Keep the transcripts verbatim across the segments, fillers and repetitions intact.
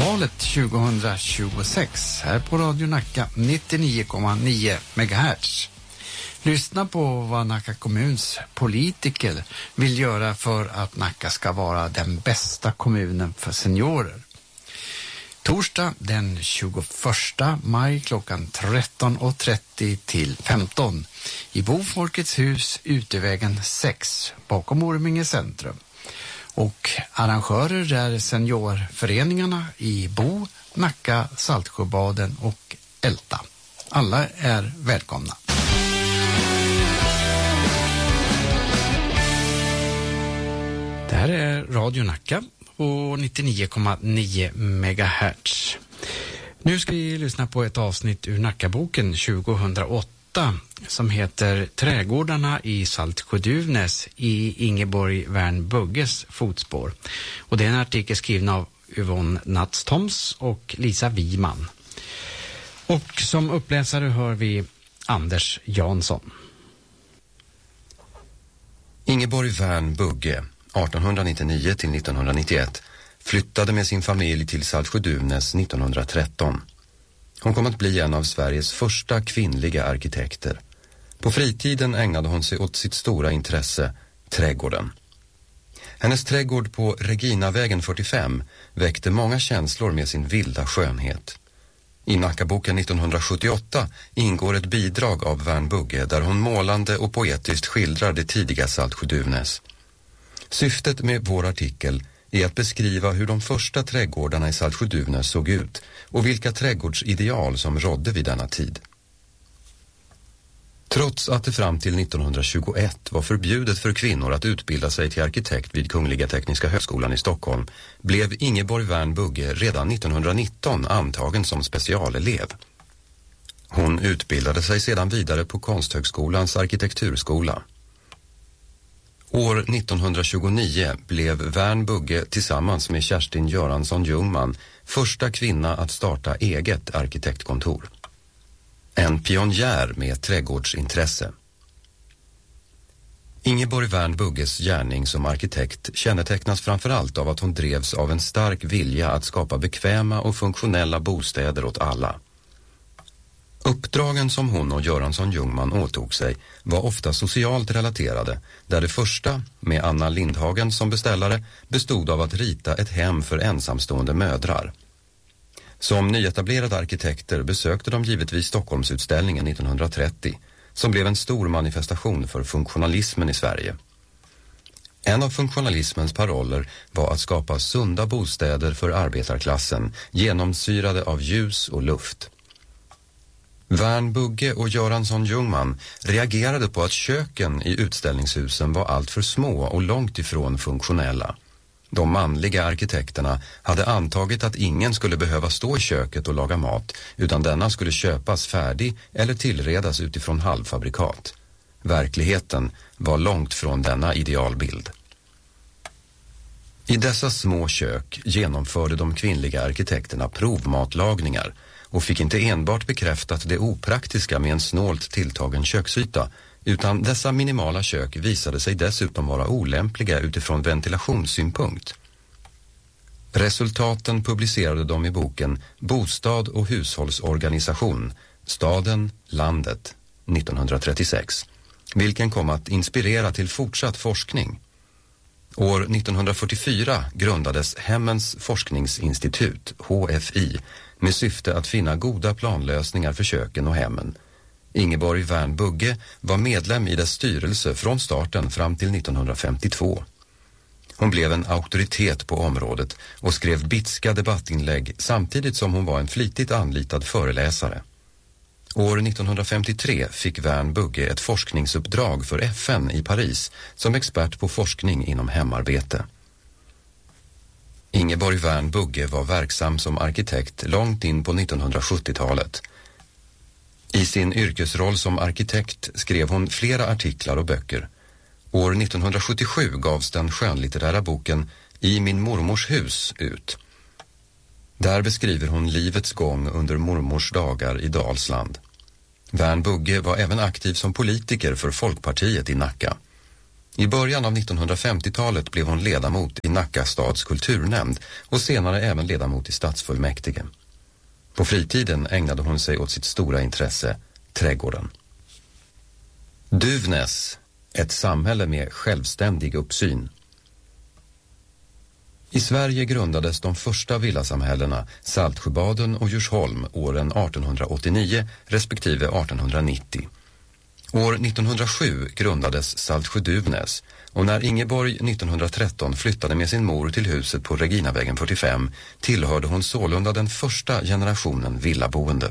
valet tjugohundratjugosex här på Radio Nacka nittionio komma nio megahertz. Lyssna på vad Nacka kommuns politiker vill göra för att Nacka ska vara den bästa kommunen för seniorer. Torsdag den tjugoförsta maj klockan tretton och trettio till femton i Bofolkets hus Utevägen sex bakom Orminge centrum. Och arrangörer är seniorföreningarna i Bo, Nacka, Saltsjöbaden och Älta. Alla är välkomna. Det här är Radio Nacka på nittionio komma nio megahertz. Nu ska vi lyssna på ett avsnitt ur Nackaboken tjugohundraåtta som heter Trädgårdarna i Saltsjöduvnäs i Ingeborg Wernbugges fotspår. Och det är en artikel skriven av Yvonne Natstoms och Lisa Wiman. Och som uppläsare hör vi Anders Jansson. Ingeborg Wernbugge, artonhundranittionio till nittonhundranittioett, flyttade med sin familj till Saltsjöduvnäs nittonhundratretton. Hon kom att bli en av Sveriges första kvinnliga arkitekter. På fritiden ägnade hon sig åt sitt stora intresse, trädgården. Hennes trädgård på Reginavägen fyrtiofem väckte många känslor med sin vilda skönhet. I Nackaboken nittonhundrasjuttioåtta ingår ett bidrag av Wernbugge där hon målande och poetiskt skildrar det tidiga Saltsjöduvnäs. Syftet med vår artikel är att beskriva hur de första trädgårdarna i Saltsjöduvnäs såg ut och vilka trädgårdsideal som rådde vid denna tid. Trots att det fram till nittonhundratjugoett var förbjudet för kvinnor att utbilda sig till arkitekt vid Kungliga Tekniska högskolan i Stockholm blev Ingeborg Wernbugge redan nittonhundranitton antagen som specialelev. Hon utbildade sig sedan vidare på Konsthögskolans arkitekturskola. År nittonhundratjugonio blev Wernbugge tillsammans med Kerstin Göransson Ljungman första kvinna att starta eget arkitektkontor. En pionjär med trädgårdsintresse. Ingeborg Wernbugges gärning som arkitekt kännetecknas framförallt av att hon drevs av en stark vilja att skapa bekväma och funktionella bostäder åt alla. Uppdragen som hon och Göransson Ljungman åtog sig var ofta socialt relaterade, där det första, med Anna Lindhagen som beställare, bestod av att rita ett hem för ensamstående mödrar. Som nyetablerade arkitekter besökte de givetvis Stockholmsutställningen nittonhundratrettio, som blev en stor manifestation för funktionalismen i Sverige. En av funktionalismens paroller var att skapa sunda bostäder för arbetarklassen, genomsyrade av ljus och luft. Wernbugge och Göransson Ljungman reagerade på att köken i utställningshusen var allt för små och långt ifrån funktionella. De manliga arkitekterna hade antagit att ingen skulle behöva stå i köket och laga mat, utan denna skulle köpas färdig eller tillredas utifrån halvfabrikat. Verkligheten var långt från denna idealbild. I dessa små kök genomförde de kvinnliga arkitekterna provmatlagningar och fick inte enbart bekräftat det opraktiska med en snålt tilltagen köksyta, utan dessa minimala kök visade sig dessutom vara olämpliga utifrån ventilationssynpunkt. Resultaten publicerade de i boken Bostad och hushållsorganisation, staden, landet, nittonhundratrettiosex, vilken kom att inspirera till fortsatt forskning. År nittonhundrafyrtiofyra grundades Hemmens forskningsinstitut, H F I, med syfte att finna goda planlösningar för köken och hemmen. Ingeborg Wernbugge var medlem i dess styrelse från starten fram till nittonhundrafemtiotvå. Hon blev en auktoritet på området och skrev bitska debattinlägg samtidigt som hon var en flitigt anlitad föreläsare. År nittonhundrafemtiotre fick Wernbugge ett forskningsuppdrag för F N i Paris som expert på forskning inom hemarbete. Ingeborg Wernbugge var verksam som arkitekt långt in på nittonhundrasjuttiotalet. I sin yrkesroll som arkitekt skrev hon flera artiklar och böcker. År nittonhundrasjuttiosju gavs den skönlitterära boken I min mormors hus ut. Där beskriver hon livets gång under mormors dagar i Dalsland. Wernbugge var även aktiv som politiker för Folkpartiet i Nacka. I början av nittonhundrafemtiotalet blev hon ledamot i Nacka stads kulturnämnd och senare även ledamot i stadsfullmäktige. På fritiden ägnade hon sig åt sitt stora intresse, trädgården. Duvnäs, ett samhälle med självständig uppsyn. I Sverige grundades de första villasamhällena Saltsjöbaden och Djursholm åren artonhundraåttionio respektive artonhundranittio. År nittonhundrasju grundades Saltsjö-Duvnäs och när Ingeborg nittonhundratretton flyttade med sin mor till huset på Reginavägen fyrtiofem tillhörde hon sålunda den första generationen villaboende.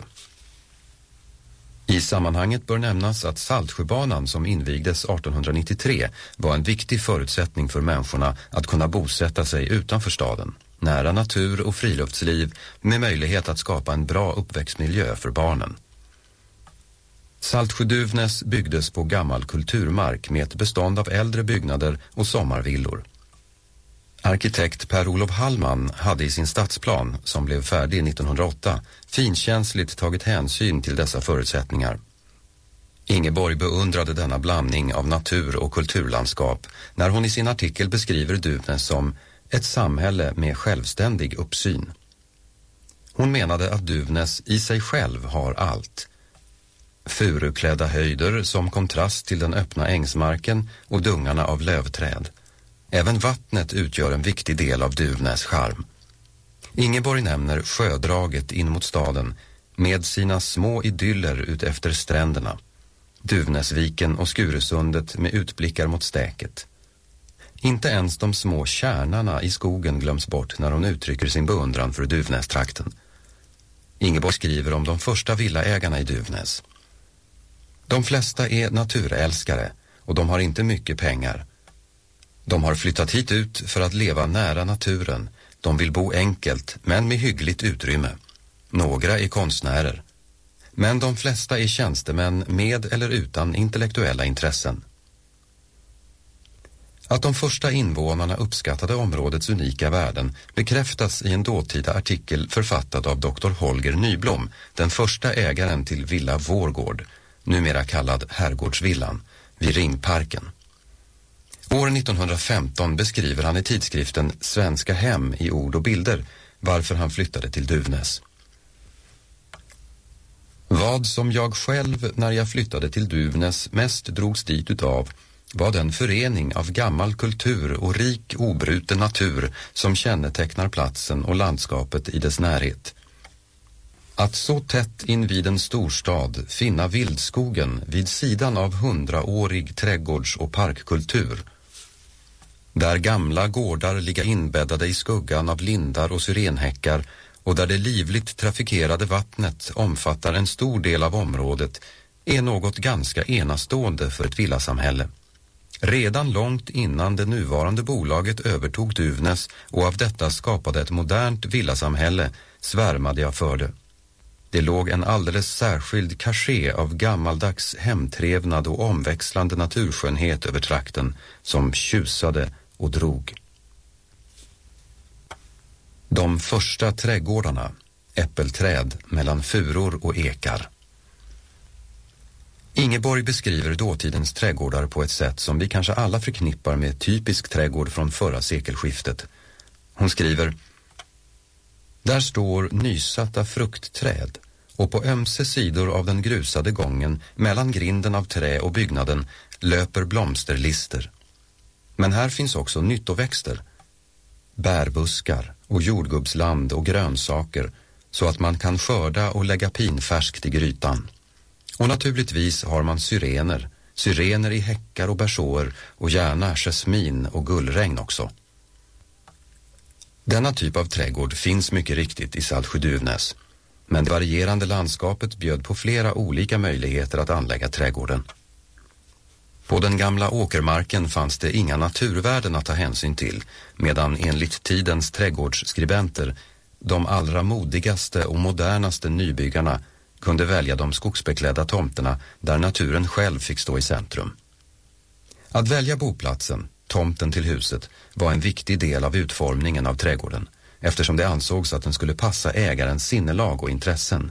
I sammanhanget bör nämnas att Saltsjöbanan som invigdes artonhundranittiotre var en viktig förutsättning för människorna att kunna bosätta sig utanför staden, nära natur och friluftsliv med möjlighet att skapa en bra uppväxtmiljö för barnen. Saltsjö-Duvnäs byggdes på gammal kulturmark med ett bestånd av äldre byggnader och sommarvillor. Arkitekt Per-Olof Hallman hade i sin stadsplan, som blev färdig nittonhundraåtta, finkänsligt tagit hänsyn till dessa förutsättningar. Ingeborg beundrade denna blandning av natur- och kulturlandskap när hon i sin artikel beskriver Duvnäs som ett samhälle med självständig uppsyn. Hon menade att Duvnäs i sig själv har allt. Furuklädda höjder som kontrast till den öppna ängsmarken och dungarna av lövträd. Även vattnet utgör en viktig del av Duvnäs charm. Ingeborg nämner sjödraget in mot staden med sina små idyller ut efter stränderna. Duvnäsviken och Skuresundet med utblickar mot stäket. Inte ens de små kärnarna i skogen glöms bort när hon uttrycker sin beundran för Duvnästrakten. Ingeborg skriver om de första villaägarna i Duvnäs. De flesta är naturälskare och de har inte mycket pengar. De har flyttat hit ut för att leva nära naturen. De vill bo enkelt men med hyggligt utrymme. Några är konstnärer. Men de flesta är tjänstemän med eller utan intellektuella intressen. Att de första invånarna uppskattade områdets unika värden bekräftas i en dåtida artikel författad av doktor Holger Nyblom, den första ägaren till Villa Vårgård, numera kallad Herrgårdsvillan, vid Ringparken. År nittonhundrafemton beskriver han i tidskriften Svenska hem i ord och bilder varför han flyttade till Duvnäs. Vad som jag själv när jag flyttade till Duvnäs mest drogs dit utav var den förening av gammal kultur och rik obruten natur som kännetecknar platsen och landskapet i dess närhet. Att så tätt invid en storstad finna vildskogen vid sidan av hundraårig trädgårds- och parkkultur. Där gamla gårdar ligga inbäddade i skuggan av lindar och syrenhäckar och där det livligt trafikerade vattnet omfattar en stor del av området är något ganska enastående för ett villasamhälle. Redan långt innan det nuvarande bolaget övertog Duvnäs och av detta skapade ett modernt villasamhälle svärmade jag för det. Det låg en alldeles särskild cachet av gammaldags hemtrevnad och omväxlande naturskönhet över trakten som tjusade och drog. De första trädgårdarna, äppelträd mellan furor och ekar. Ingeborg beskriver dåtidens trädgårdar på ett sätt som vi kanske alla förknippar med typisk trädgård från förra sekelskiftet. Hon skriver: där står nysatta fruktträd och på ömse sidor av den grusade gången mellan grinden av trä och byggnaden löper blomsterlister. Men här finns också nyttoväxter, bärbuskar och jordgubbsland och grönsaker så att man kan skörda och lägga pinfärskt i grytan. Och naturligtvis har man syrener, syrener i häckar och bersåer och gärna jasmin och gullregn också. Denna typ av trädgård finns mycket riktigt i Saltsjö-Duvnäs, men det varierande landskapet bjöd på flera olika möjligheter att anlägga trädgården. På den gamla åkermarken fanns det inga naturvärden att ta hänsyn till, medan enligt tidens trädgårdsskribenter, de allra modigaste och modernaste nybyggarna kunde välja de skogsbeklädda tomterna där naturen själv fick stå i centrum. Att välja boplatsen, tomten till huset, var en viktig del av utformningen av trädgården, eftersom det ansågs att den skulle passa ägarens sinnelag och intressen.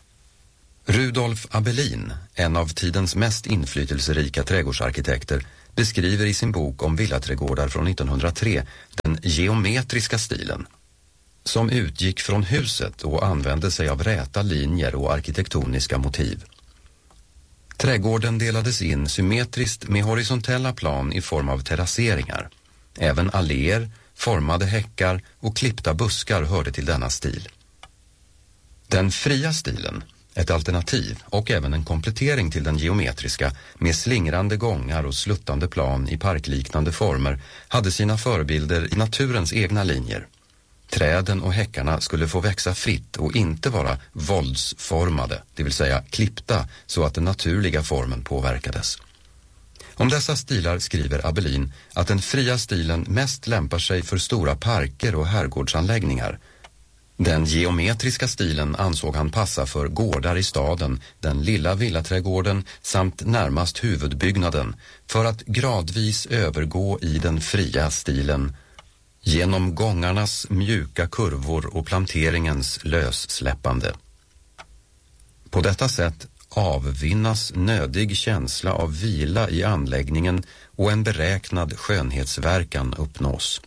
Rudolf Abelin, en av tidens mest inflytelserika trädgårdsarkitekter, beskriver i sin bok om villaträdgårdar från nittonhundratre den geometriska stilen, som utgick från huset och använde sig av räta linjer och arkitektoniska motiv. Trädgården delades in symmetriskt med horisontella plan i form av terrasseringar. Även alléer, formade häckar och klippta buskar hörde till denna stil. Den fria stilen, ett alternativ och även en komplettering till den geometriska med slingrande gångar och sluttande plan i parkliknande former, hade sina förebilder i naturens egna linjer. Träden och häckarna skulle få växa fritt och inte vara våldsformade, det vill säga klippta så att den naturliga formen påverkades. Om dessa stilar skriver Abelin att den fria stilen mest lämpar sig för stora parker och herrgårdsanläggningar. Den geometriska stilen ansåg han passa för gårdar i staden, den lilla villaträdgården samt närmast huvudbyggnaden, för att gradvis övergå i den fria stilen genom gångarnas mjuka kurvor och planteringens lössläppande. På detta sätt avvinnas nödig känsla av vila i anläggningen och en beräknad skönhetsverkan uppnås.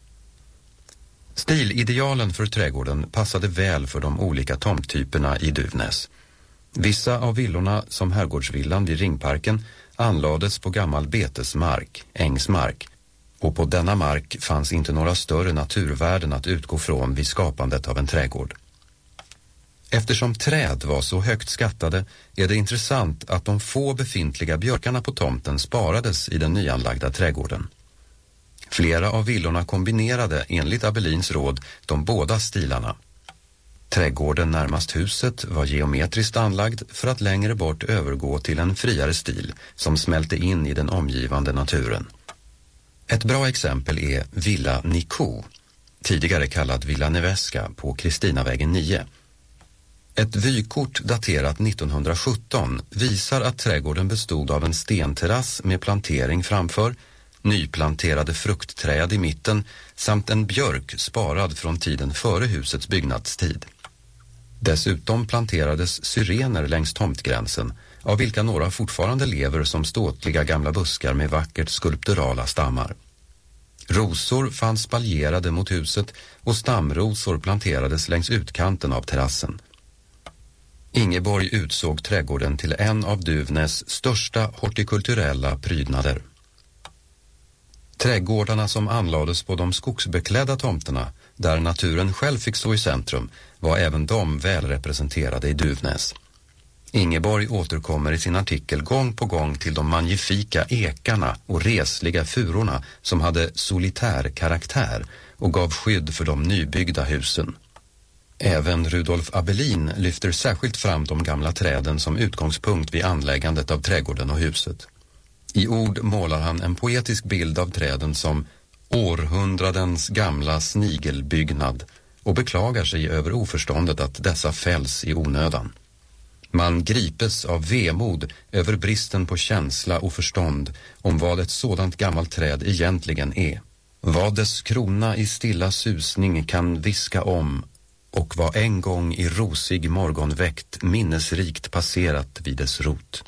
Stilidealen för trädgården passade väl för de olika tomttyperna i Duvnäs. Vissa av villorna, som herrgårdsvillan vid Ringparken, anlades på gammal betesmark, ängsmark, och på denna mark fanns inte några större naturvärden att utgå från vid skapandet av en trädgård. Eftersom träd var så högt skattade är det intressant att de få befintliga björkarna på tomten sparades i den nyanlagda trädgården. Flera av villorna kombinerade enligt Abelins råd de båda stilarna. Trädgården närmast huset var geometriskt anlagd för att längre bort övergå till en friare stil som smälte in i den omgivande naturen. Ett bra exempel är Villa Nico, tidigare kallad Villa Neveska på Kristinavägen nio. Ett vykort daterat nittonhundrasjutton visar att trädgården bestod av en stenterrass med plantering framför, nyplanterade fruktträd i mitten samt en björk sparad från tiden före husets byggnadstid. Dessutom planterades syrener längs tomtgränsen, av vilka några fortfarande lever som ståtliga gamla buskar med vackert skulpturala stammar. Rosor fanns spaljerade mot huset och stamrosor planterades längs utkanten av terrassen. Ingeborg utsåg trädgården till en av Duvnäs största hortikulturella prydnader. Trädgårdarna som anlades på de skogsbeklädda tomterna, där naturen själv fick stå i centrum, var även de väl representerade i Duvnäs. Ingeborg återkommer i sin artikel gång på gång till de magnifika ekarna och resliga furorna som hade solitär karaktär och gav skydd för de nybyggda husen. Även Rudolf Abelin lyfter särskilt fram de gamla träden som utgångspunkt vid anläggandet av trädgården och huset. I ord målar han en poetisk bild av träden som århundradens gamla snigelbyggnad och beklagar sig över oförståndet att dessa fälls i onödan. Man gripes av vemod över bristen på känsla och förstånd om vad ett sådant gammalt träd egentligen är. Vad dess krona i stilla susning kan viska om och vad en gång i rosig morgonväkt minnesrikt passerat vid dess rot.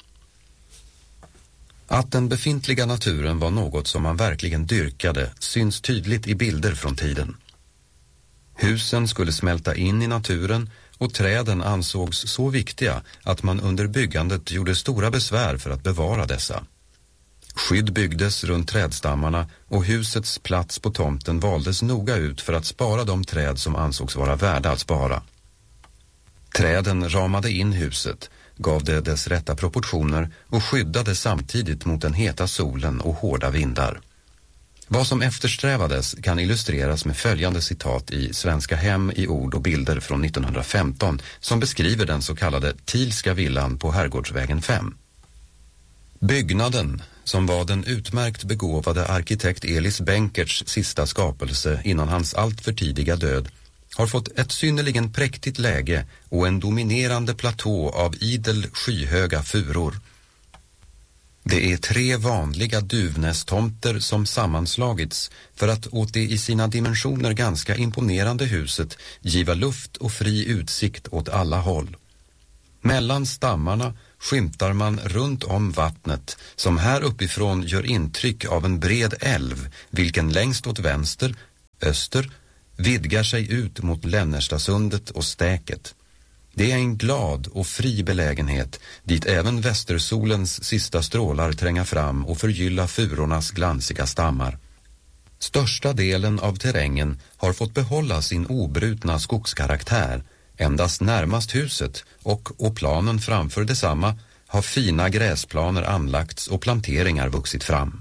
Att den befintliga naturen var något som man verkligen dyrkade syns tydligt i bilder från tiden. Husen skulle smälta in i naturen och träden ansågs så viktiga att man under byggandet gjorde stora besvär för att bevara dessa. Skydd byggdes runt trädstammarna och husets plats på tomten valdes noga ut för att spara de träd som ansågs vara värda att spara. Träden ramade in huset, gav det dess rätta proportioner och skyddade samtidigt mot den heta solen och hårda vindar. Vad som eftersträvades kan illustreras med följande citat i Svenska hem i ord och bilder från nittonhundrafemton som beskriver den så kallade Tilska villan på Herrgårdsvägen fem. Byggnaden, som var den utmärkt begåvade arkitekt Elis Benkerts sista skapelse innan hans alltför tidiga död, har fått ett synnerligen präktigt läge och en dominerande platå av idel skyhöga furor. Det är tre vanliga Duvnästomter som sammanslagits för att åt det i sina dimensioner ganska imponerande huset giva luft och fri utsikt åt alla håll. Mellan stammarna skymtar man runt om vattnet som här uppifrån gör intryck av en bred älv, vilken längst åt vänster, öster, vidgar sig ut mot Lännerstasundet och Stäket. Det är en glad och fri belägenhet dit även västersolens sista strålar tränga fram och förgylla furornas glansiga stammar. Största delen av terrängen har fått behålla sin obrutna skogskaraktär. Endast närmast huset och och planen framför detsamma har fina gräsplaner anlagts och planteringar vuxit fram.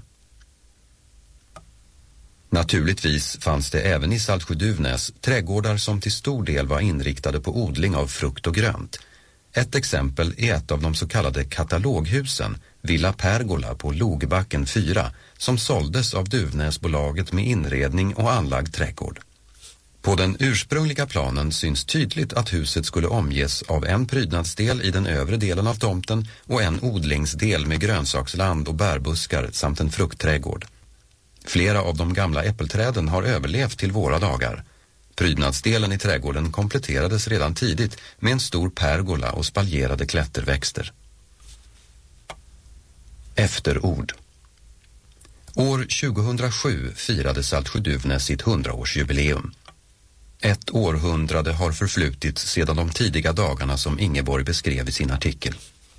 Naturligtvis fanns det även i Saltsjö-Duvnäs trädgårdar som till stor del var inriktade på odling av frukt och grönt. Ett exempel är ett av de så kallade kataloghusen, Villa Pergola på Logbacken fyra, som såldes av Duvnäsbolaget med inredning och anlagd trädgård. På den ursprungliga planen syns tydligt att huset skulle omges av en prydnadsdel i den övre delen av tomten och en odlingsdel med grönsaksland och bärbuskar samt en fruktträdgård. Flera av de gamla äppelträden har överlevt till våra dagar. Prydnadsdelen i trädgården kompletterades redan tidigt med en stor pergola och spaljerade klätterväxter. Efterord. År tjugohundrasju firade Saltsjö-Duvnäs sitt hundraårsjubileum. Ett århundrade har förflutit sedan de tidiga dagarna som Ingeborg beskrev i sin artikel.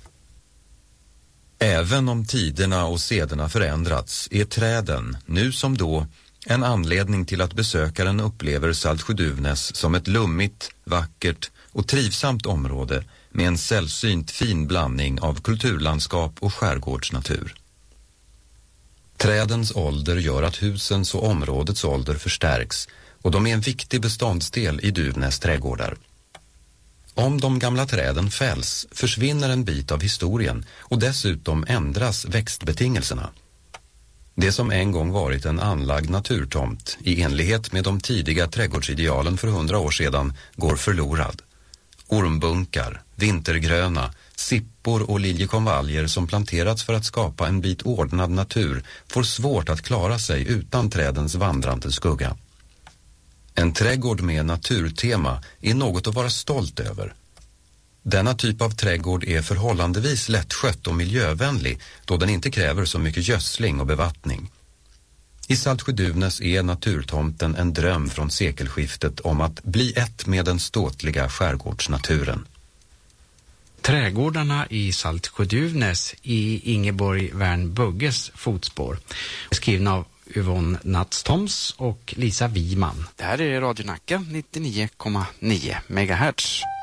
Även om tiderna och sederna förändrats är träden, nu som då, en anledning till att besökaren upplever Saltsjö-Duvnäs som ett lummigt, vackert och trivsamt område med en sällsynt fin blandning av kulturlandskap och skärgårdsnatur. Trädens ålder gör att husens och områdets ålder förstärks och de är en viktig beståndsdel i Duvnäs trädgårdar. Om de gamla träden fälls försvinner en bit av historien och dessutom ändras växtbetingelserna. Det som en gång varit en anlagd naturtomt i enlighet med de tidiga trädgårdsidealen för hundra år sedan går förlorad. Ormbunkar, vintergröna, sippor och liljekonvaljer som planterats för att skapa en bit ordnad natur får svårt att klara sig utan trädens vandrande skugga. En trädgård med naturtema är något att vara stolt över. Denna typ av trädgård är förhållandevis lättskött och miljövänlig då den inte kräver så mycket gödsling och bevattning. I Saltsjö-Duvnäs är naturtomten en dröm från sekelskiftet om att bli ett med den ståtliga skärgårdsnaturen. Trädgårdarna i Saltsjö-Duvnäs i Ingeborg Wernbugges fotspår. Skrivna av Yvonne Natstoms och Lisa Wiman. Det här är Radio Nacka nittionio komma nio megahertz.